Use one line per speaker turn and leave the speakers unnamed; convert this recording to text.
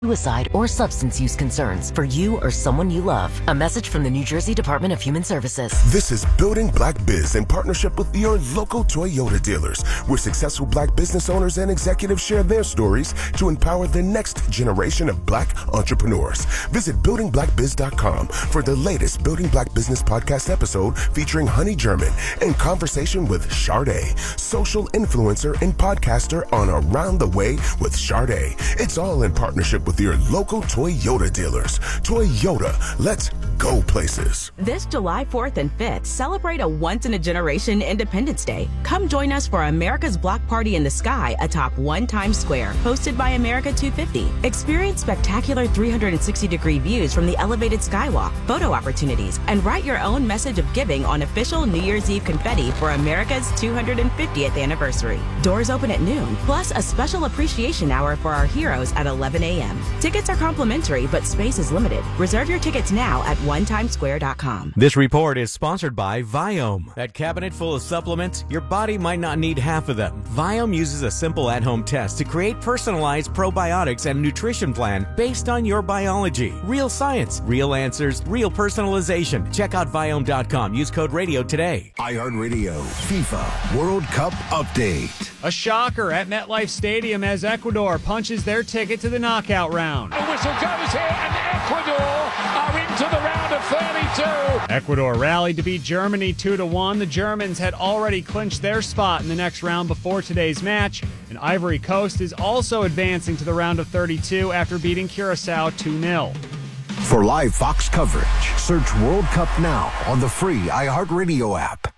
suicide, or substance use concerns for you or someone you love. A message from the New Jersey Department of Human Services.
This is Building Black Biz in partnership with your local Toyota dealers, where successful Black business owners and executives share their stories to empower the next generation of Black entrepreneurs. Visit buildingblackbiz.com for the latest Building Black Business podcast episode featuring Honey German and conversation with Sade, social influencer and podcaster on Around the Way with Sade. It's all in partnership with your local Toyota dealers. Toyota, let's go places.
This July 4th and 5th, celebrate a once-in-a-generation Independence Day. Come join us for America's Block Party in the Sky atop One Times Square, hosted by America 250. Experience spectacular 360-degree views from the elevated skywalk, photo opportunities, and write your own message of giving on official New Year's Eve confetti for America's 250th anniversary. Doors open at noon, plus a special appreciation hour for our heroes at 11 a.m. Tickets are complimentary, but space is limited. Reserve your tickets now at onetimesquare.com.
This report is sponsored by Viome. That cabinet full of supplements, your body might not need half of them. Viome uses a simple at-home test to create personalized probiotics and nutrition plan based on your biology. Real science, real answers, real personalization. Check out Viome.com. Use code RADIO today.
iHeartRadio FIFA World Cup Update.
A shocker at MetLife Stadium as Ecuador punches their ticket to the knockout round.
A whistle goes here, and Ecuador are into the round of 32.
Ecuador rallied to beat Germany 2-1. The Germans had already clinched their spot in the next round before today's match, and Ivory Coast is also advancing to the round of 32 after beating Curacao 2-0.
For live Fox coverage, search World Cup Now on the free iHeartRadio app.